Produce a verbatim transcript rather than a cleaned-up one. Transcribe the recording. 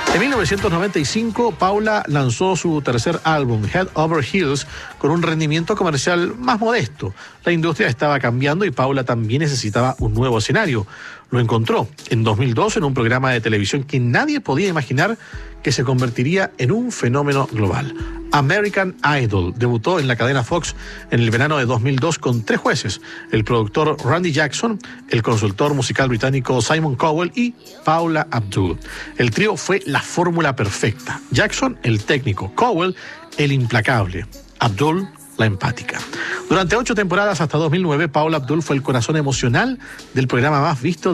En mil novecientos noventa y cinco, Paula lanzó su tercer álbum, Head Over Heels, con un rendimiento comercial más modesto. La industria estaba cambiando y Paula también necesitaba un nuevo escenario. Lo encontró en dos mil dos en un programa de televisión que nadie podía imaginar que se convertiría en un fenómeno global. American Idol debutó en la cadena Fox en el verano de dos mil dos con tres jueces: el productor Randy Jackson, el consultor musical británico Simon Cowell y Paula Abdul. El trío fue la fórmula perfecta. Jackson, el técnico; Cowell, el implacable; Abdul, la empática. Durante ocho temporadas hasta dos mil nueve, Paula Abdul fue el corazón emocional del programa más visto